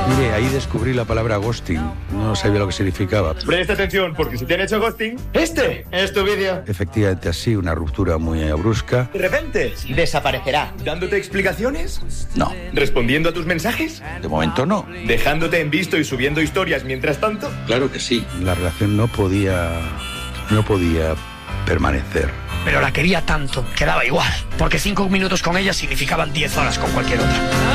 Mire, ahí descubrí la palabra ghosting. No sabía lo que significaba. Presta atención, porque si te han hecho ghosting, este es tu vídeo. Efectivamente así, una ruptura muy brusca. De repente, desaparecerá. ¿Dándote explicaciones? No, ¿Respondiendo a tus mensajes? de momento no. ¿Dejándote en visto y subiendo historias mientras tanto? Claro que sí. La relación no podía permanecer. Pero la quería tanto que daba igual, porque 5 minutos con ella significaban 10 horas con cualquier otra.